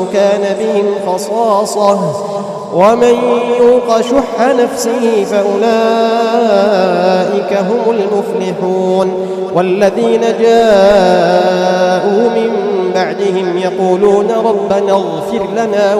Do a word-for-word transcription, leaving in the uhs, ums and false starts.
كان بهم خصاصة ومن يوق شح نفسه فأولئك هم المفلحون والذين جاءوا من بعدهم يقولون ربنا اغفر لنا